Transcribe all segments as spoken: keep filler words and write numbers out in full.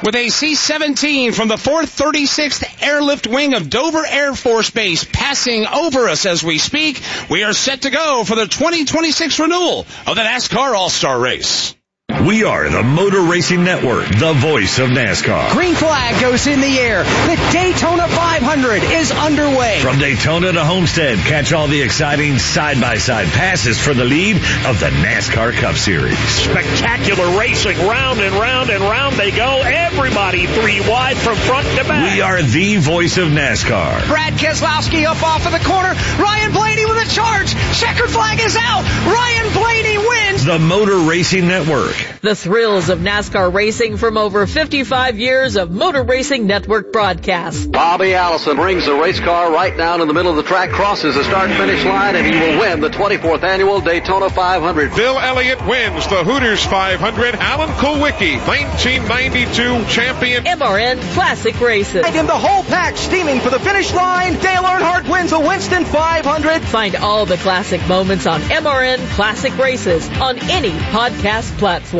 With a C seventeen from the four thirty-sixth Airlift Wing of Dover Air Force Base passing over us as we speak, we are set to go for the twenty twenty-six renewal of the NASCAR All-Star Race. We are the Motor Racing Network, the voice of NASCAR. Green flag goes in the air. The Daytona five hundred is underway. From Daytona to Homestead, catch all the exciting side-by-side passes for the lead of the NASCAR Cup Series. Spectacular racing, round and round and round they go. Everybody three wide from front to back. We are the voice of NASCAR. Brad Keselowski up off of the corner. Ryan Blaney with a charge. Checkered flag is out. Ryan Blaney wins. The Motor Racing Network. The thrills of NASCAR racing from over fifty-five years of Motor Racing Network broadcast. Bobby Allison brings the race car right down in the middle of the track, crosses the start-finish line, and he will win the twenty-fourth annual Daytona five hundred. Bill Elliott wins the Hooters five hundred. Alan Kulwicki, nineteen ninety-two champion. M R N Classic Races. And the whole pack steaming for the finish line. Dale Earnhardt wins the Winston five hundred. Find all the classic moments on M R N Classic Races on any podcast platform.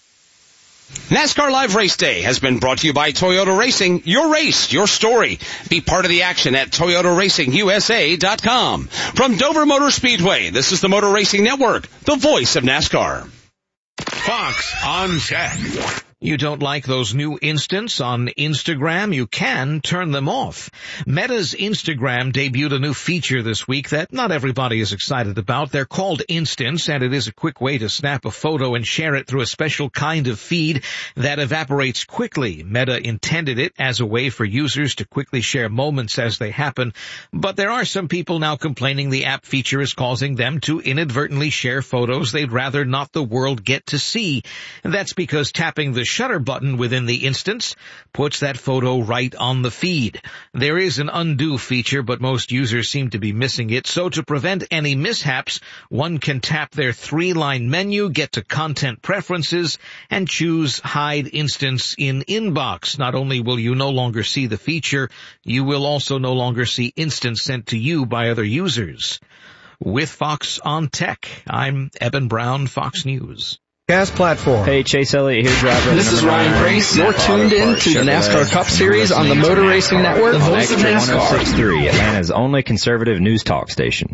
NASCAR Live Race Day has been brought to you by Toyota Racing. Your race, your story. Be part of the action at Toyota Racing U S A dot com. From Dover Motor Speedway, this is the Motor Racing Network, the voice of NASCAR. Fox on Tech. You don't like those new instants on Instagram? You can turn them off. Meta's Instagram debuted a new feature this week that not everybody is excited about. They're called Instants, and it is a quick way to snap a photo and share it through a special kind of feed that evaporates quickly. Meta intended it as a way for users to quickly share moments as they happen, but there are some people now complaining the app feature is causing them to inadvertently share photos they'd rather not the world get to see. And that's because tapping the shutter button within the instance puts that photo right on the feed. There is an undo feature, but most users seem to be missing it. So to prevent any mishaps, one can tap their three-line menu, get to content preferences, and choose hide instance in inbox. Not only will you no longer see the feature, you will also no longer see instance sent to you by other users. With Fox on Tech, I'm Eben Brown, Fox News. Gas platform. Hey, Chase Elliott here, driver. This is Ryan Grace. You're tuned in to the NASCAR Cup Series on the Motor Racing Network, the voice of NASCAR. one oh six point three, Atlanta's only conservative news talk station.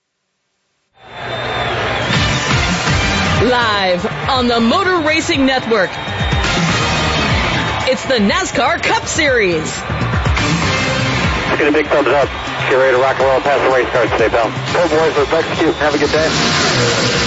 Live on the Motor Racing Network, it's the NASCAR Cup Series. Let's get a big thumbs up. Get ready to rock and roll past the race cars today, pal. Go, boys. Let's execute. Have a good day.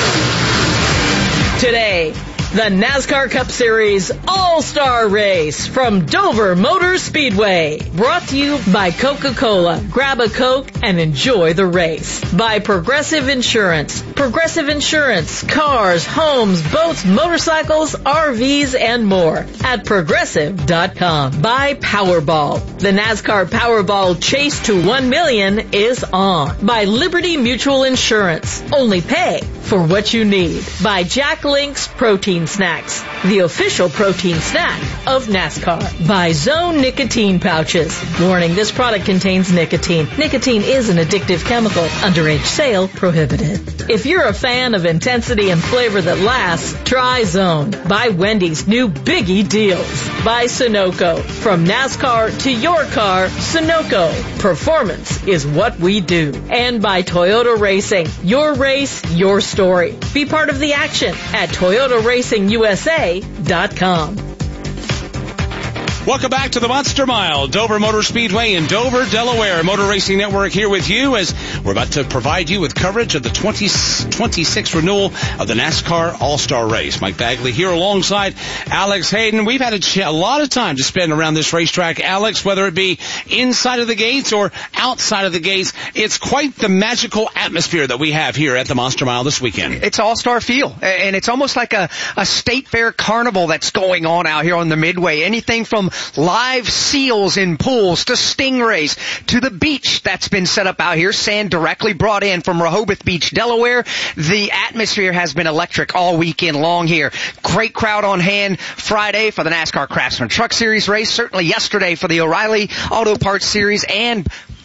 Today, the NASCAR Cup Series All-Star Race from Dover Motor Speedway. Brought to you by Coca-Cola. Grab a Coke and enjoy the race. By Progressive Insurance. Progressive Insurance. Cars, homes, boats, motorcycles, R Vs, and more at Progressive dot com. By Powerball. The NASCAR Powerball Chase to one million is on. By Liberty Mutual Insurance. Only pay for what you need. By Jack Link's Protein Snacks, the official protein snack of NASCAR. By Zone Nicotine Pouches. Warning, this product contains nicotine. Nicotine is an addictive chemical. Underage sale prohibited. If you're a fan of intensity and flavor that lasts, try Zone. By Wendy's new Biggie Deals. By Sunoco. From NASCAR to your car, Sunoco. Performance is what we do. And by Toyota Racing. Your race, your story. Be part of the action at Toyota Racing U S A dot com. Welcome back to the Monster Mile, Dover Motor Speedway in Dover, Delaware. Motor Racing Network here with you as we're about to provide you with coverage of the twenty twenty-six renewal of the NASCAR All-Star Race. Mike Bagley here alongside Alex Hayden. We've had a, ch- a lot of time to spend around this racetrack. Alex, whether it be inside of the gates or outside of the gates, it's quite the magical atmosphere that we have here at the Monster Mile this weekend. It's all-star feel, and it's almost like a, a state fair carnival that's going on out here on the Midway. Anything from live seals in pools to stingrays to the beach that's been set up out here, sand directly brought in from Rehoboth Beach, Delaware. The atmosphere has been electric all weekend long here. Great crowd on hand Friday for the NASCAR Craftsman Truck Series race, certainly yesterday for the O'Reilly Auto Parts Series, and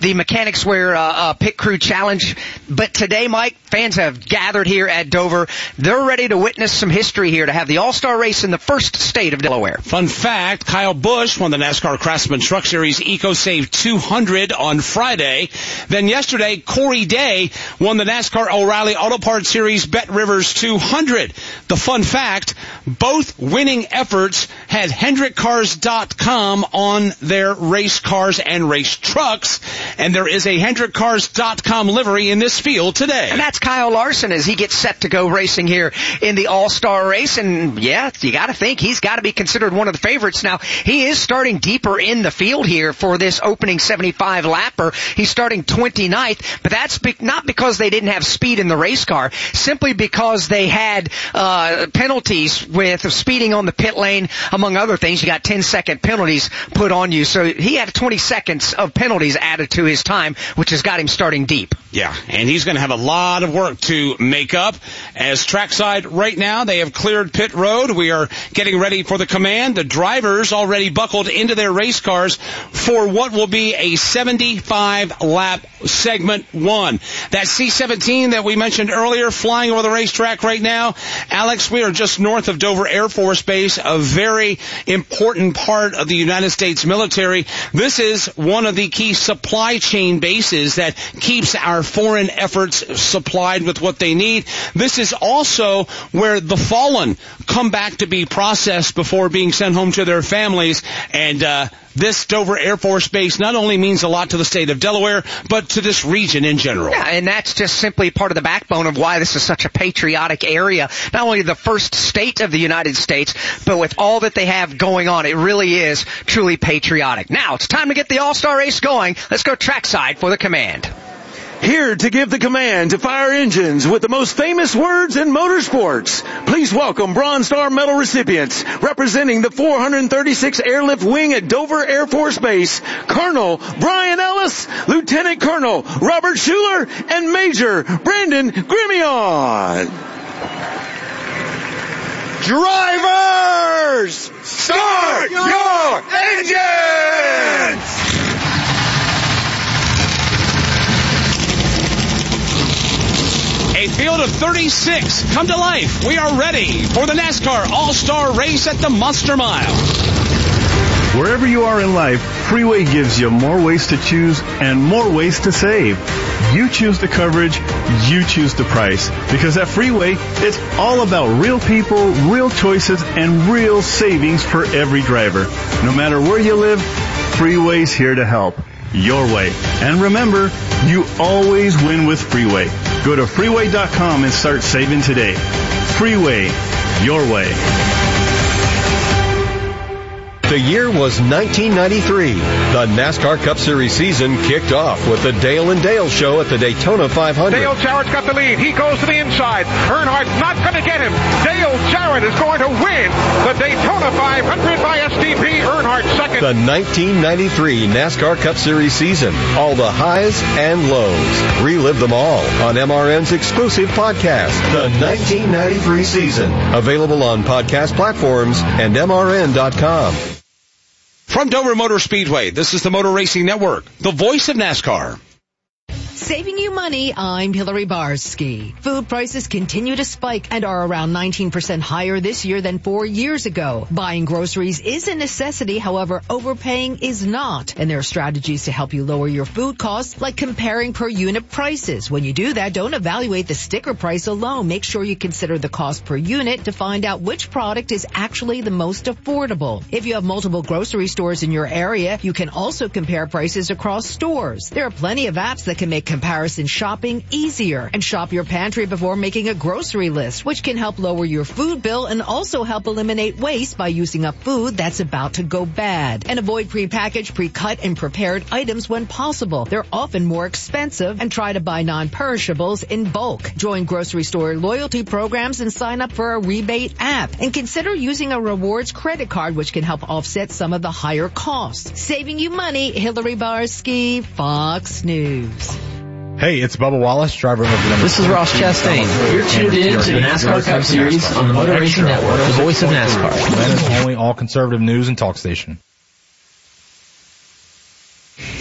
the Mechanics Wear uh, uh, Pit Crew Challenge. But today, Mike, fans have gathered here at Dover. They're ready to witness some history here to have the All-Star race in the first state of Delaware. Fun fact, Kyle Busch won the NASCAR Craftsman Truck Series EcoSave two hundred on Friday. Then yesterday, Corey Day won the NASCAR O'Reilly Auto Parts Series Bet Rivers two hundred. The fun fact, both winning efforts had Hendrick Cars dot com on their race cars and race trucks, and there is a Hendrick Cars dot com livery in this field today. And that's Kyle Larson as he gets set to go racing here in the All-Star race. And yeah, you got to think he's got to be considered one of the favorites. Now, he is starting deeper in the field here for this opening seventy-five lapper. He's starting twenty-ninth, but that's be- not because they didn't have speed in the race car, simply because they had uh penalties with speeding on the pit lane, among other things. You got ten second penalties put on you, so he had twenty seconds of penalties added to his time, which has got him starting deep. Yeah, and he's going to have a lot of work to make up. As trackside right now, they have cleared pit road. We are getting ready for the command. The drivers already buckled into their race cars for what will be a seventy-five lap segment one. That C seventeen that we mentioned earlier flying over the racetrack right now. Alex, we are just north of Dover Air Force Base, a very important part of the United States military. This is one of the key supply chain bases that keeps our foreign efforts supplied with what they need. This is also where the fallen come back to be processed before being sent home to their families. And uh this Dover Air Force Base not only means a lot to the state of Delaware, but to this region in general. Yeah, and that's just simply part of the backbone of why this is such a patriotic area. Not only the first state of the United States, but with all that they have going on, it really is truly patriotic. Now, it's time to get the All-Star race going. Let's go trackside for the command. Here to give the command to fire engines with the most famous words in motorsports. Please welcome Bronze Star Medal recipients representing the four hundred thirty-six Airlift Wing at Dover Air Force Base, Colonel Brian Ellis, Lieutenant Colonel Robert Schuler, and Major Brandon Grimion. Drivers, start your engines! A field of thirty-six come to life. We are ready for the NASCAR All-Star race at the Monster Mile. Wherever you are in life, Freeway gives you more ways to choose and more ways to save. You choose the coverage, you choose the price. Because at Freeway, it's all about real people, real choices, and real savings for every driver. No matter where you live, Freeway's here to help. Your way. And remember, you always win with Freeway. Go to freeway dot com and start saving today. Freeway, your way. The year was nineteen ninety-three. The NASCAR Cup Series season kicked off with the Dale and Dale Show at the Daytona five hundred. Dale Jarrett's got the lead. He goes to the inside. Earnhardt's not going to get him. Dale Jarrett is going to win the Daytona five hundred by S T P. Earnhardt second. The nineteen ninety-three NASCAR Cup Series season. All the highs and lows. Relive them all on M R N's exclusive podcast, The nineteen ninety-three Season. Available on podcast platforms and M R N dot com. From Dover Motor Speedway, this is the Motor Racing Network, the voice of NASCAR. Saving you money, I'm Hillary Barsky. Food prices continue to spike and are around nineteen percent higher this year than four years ago. Buying groceries is a necessity, however, overpaying is not. And there are strategies to help you lower your food costs, like comparing per unit prices. When you do that, don't evaluate the sticker price alone. Make sure you consider the cost per unit to find out which product is actually the most affordable. If you have multiple grocery stores in your area, you can also compare prices across stores. There are plenty of apps that can make comparison shopping easier, and shop your pantry before making a grocery list, which can help lower your food bill and also help eliminate waste by using up food that's about to go bad. And avoid prepackaged, pre-cut, and prepared items when possible. They're often more expensive, and try to buy non-perishables in bulk. Join grocery store loyalty programs and sign up for a rebate app. And consider using a rewards credit card, which can help offset some of the higher costs. Saving you money, Hillary Barsky, Fox News. Hey, it's Bubba Wallace, driver of the number. This is Ross Chastain. You're tuned in to the NASCAR Cup Series on the Motor Racing Network, the voice of NASCAR. Atlanta's only all-conservative news and talk station.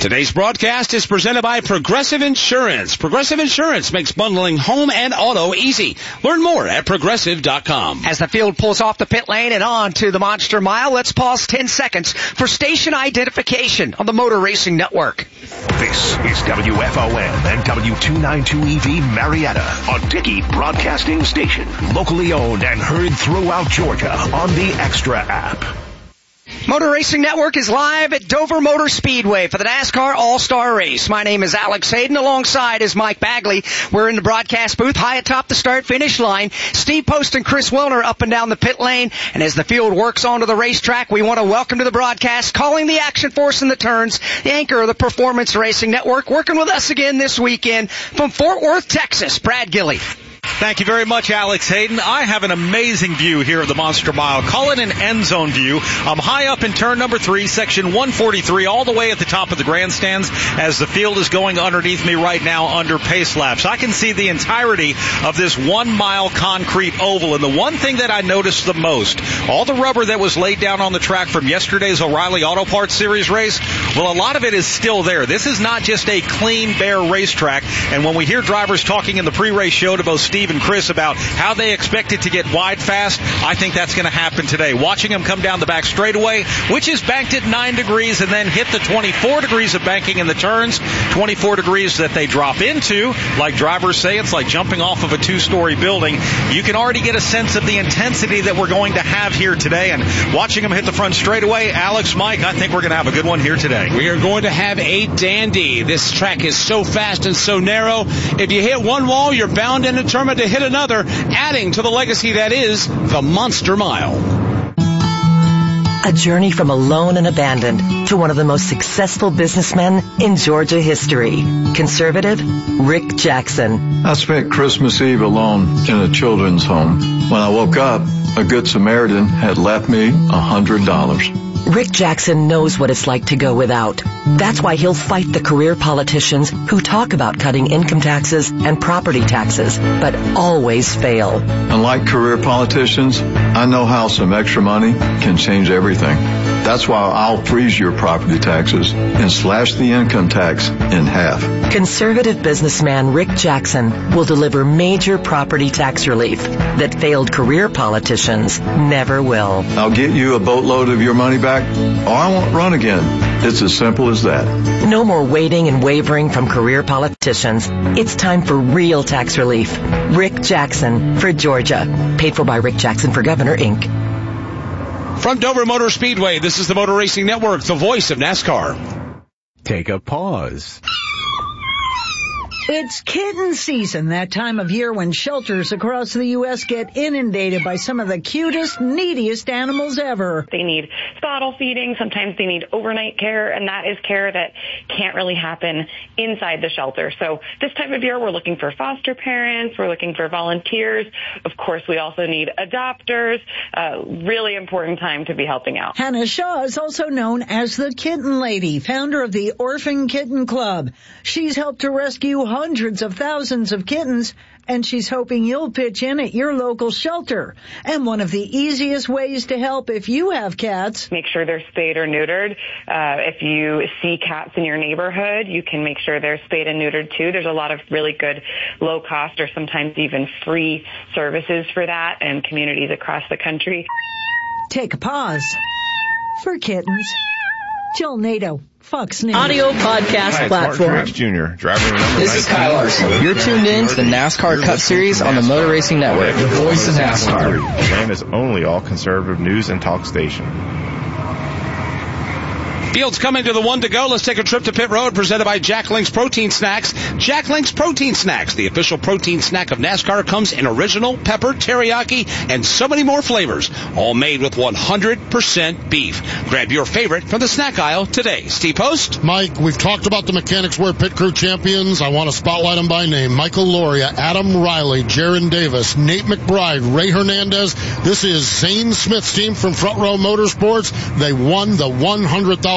Today's broadcast is presented by Progressive Insurance. Progressive Insurance makes bundling home and auto easy. Learn more at progressive dot com. As the field pulls off the pit lane and on to the Monster Mile, let's pause ten seconds for station identification on the Motor Racing Network. This is W F O N and W two ninety-two E V Marietta, a Dickey broadcasting station, locally owned and heard throughout Georgia on the Extra app. Motor Racing Network is live at Dover Motor Speedway for the NASCAR All-Star Race. My name is Alex Hayden. Alongside is Mike Bagley. We're in the broadcast booth high atop the start-finish line. Steve Post and Chris Wilner up and down the pit lane. And as the field works onto the racetrack, we want to welcome to the broadcast, calling the action force in the turns, the anchor of the Performance Racing Network, working with us again this weekend from Fort Worth, Texas, Brad Gilley. Thank you very much, Alex Hayden. I have an amazing view here of the Monster Mile. Call it an end zone view. I'm high up in turn number three, section one forty-three, all the way at the top of the grandstands as the field is going underneath me right now under pace laps. I can see the entirety of this one-mile concrete oval. And the one thing that I noticed the most, all the rubber that was laid down on the track from yesterday's O'Reilly Auto Parts Series race, well, a lot of it is still there. This is not just a clean, bare racetrack. And when we hear drivers talking in the pre-race show to both Steve and Chris about how they expect it to get wide fast, I think that's going to happen today. Watching them come down the back straightaway, which is banked at nine degrees, and then hit the twenty-four degrees of banking in the turns, twenty-four degrees that they drop into. Like drivers say, it's like jumping off of a two-story building. You can already get a sense of the intensity that we're going to have here today, and watching them hit the front straightaway, Alex, Mike, I think we're going to have a good one here today. We are going to have a dandy. This track is so fast and so narrow. If you hit one wall, you're bound and determined to hit another, adding to the legacy that is the Monster Mile. A journey from alone and abandoned to one of the most successful businessmen in Georgia history. Conservative Rick Jackson. I spent Christmas Eve alone in a children's home. When I woke up, a good Samaritan had left me a hundred dollars. Rick Jackson knows what it's like to go without. That's why he'll fight the career politicians who talk about cutting income taxes and property taxes, but always fail. Unlike career politicians, I know how some extra money can change everything. That's why I'll freeze your property taxes and slash the income tax in half. Conservative businessman Rick Jackson will deliver major property tax relief that failed career politicians never will. I'll get you a boatload of your money back, or I won't run again. It's as simple as that. No more waiting and wavering from career politicians. It's time for real tax relief. Rick Jackson for Georgia. Paid for by Rick Jackson for Governor, Incorporated. From Dover Motor Speedway, this is the Motor Racing Network, the voice of NASCAR. Take a pause. It's kitten season, that time of year when shelters across the U S get inundated by some of the cutest, neediest animals ever. They need bottle feeding, sometimes they need overnight care, and that is care that can't really happen inside the shelter. So this time of year, we're looking for foster parents, we're looking for volunteers. Of course, we also need adopters. Uh, really important time to be helping out. Hannah Shaw is also known as the Kitten Lady, founder of the Orphan Kitten Club. She's helped to rescue hundreds of thousands of kittens, and she's hoping you'll pitch in at your local shelter. And one of the easiest ways to help if you have cats, make sure they're spayed or neutered. Uh, if you see cats in your neighborhood, you can make sure they're spayed and neutered too. There's a lot of really good low cost or sometimes even free services for that in communities across the country. Take a pause for kittens. Jill Nato, Fox News. Audio podcast Hi, platform. Mark Truex Junior, driver number This is Kyle Larson. You're tuned in to the NASCAR Cup Series on the Motor Racing Network, the voice of NASCAR. Atlanta's only all conservative news and talk station. Fields coming to the one to go. Let's take a trip to pit road, presented by Jack Link's Protein Snacks. Jack Link's Protein Snacks, the official protein snack of NASCAR, comes in original, pepper, teriyaki, and so many more flavors, all made with one hundred percent beef. Grab your favorite from the snack aisle today. Steve Post. Mike, we've talked about the Mechanics Wear Pit Crew champions. I want to spotlight them by name. Michael Loria, Adam Riley, Jaron Davis, Nate McBride, Ray Hernandez. This is Zane Smith's team from Front Row Motorsports. They won the one hundred thousand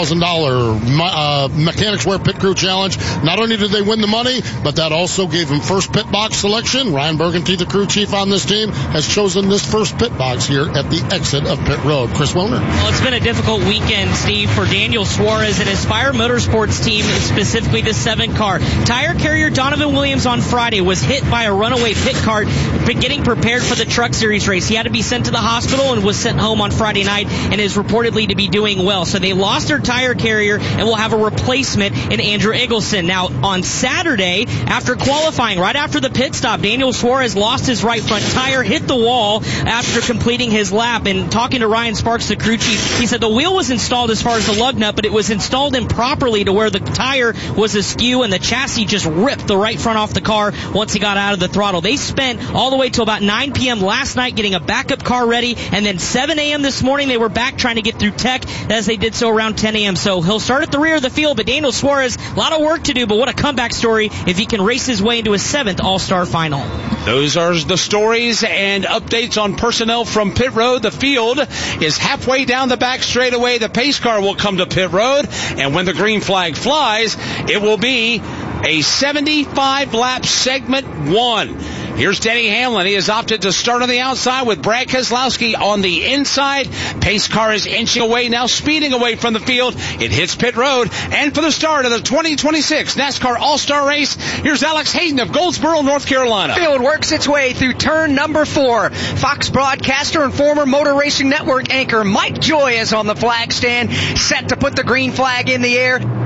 thousand dollars uh, Mechanics Wear Pit Crew Challenge. Not only did they win the money, but that also gave them first pit box selection. Ryan Burgundy, the crew chief on this team, has chosen this first pit box here at the exit of pit road. Chris Wilner. Well, it's been a difficult weekend, Steve, for Daniel Suarez and Aspire Motorsports team, specifically the seven car. Tire carrier Donovan Williams on Friday was hit by a runaway pit cart getting prepared for the Truck Series race. He had to be sent to the hospital and was sent home on Friday night and is reportedly to be doing well. So they lost their tire carrier and will have a replacement in Andrew Eggleston. Now, on Saturday, after qualifying, right after the pit stop, Daniel Suarez lost his right front tire, hit the wall after completing his lap. And talking to Ryan Sparks, the crew chief, he said the wheel was installed as far as the lug nut, but it was installed improperly to where the tire was askew and the chassis just ripped the right front off the car once he got out of the throttle. They spent all the way till about nine p.m. last night getting a backup car ready, and then seven a.m. this morning they were back trying to get through tech as they did so around ten a.m. So he'll start at the rear of the field, but Daniel Suarez, a lot of work to do, but what a comeback story if he can race his way into his seventh All-Star final. Those are the stories and updates on personnel from pit road. The field is halfway down the back straightaway. The pace car will come to pit road, and when the green flag flies, it will be a seventy-five lap segment one. Here's Denny Hamlin. He has opted to start on the outside with Brad Keselowski on the inside. Pace car is inching away, now speeding away from the field. It hits pit road. And for the start of the twenty twenty-six NASCAR All-Star Race, here's Alex Hayden of Goldsboro, North Carolina. Field works its way through turn number four. Fox broadcaster and former Motor Racing Network anchor Mike Joy is on the flag stand, set to put the green flag in the air.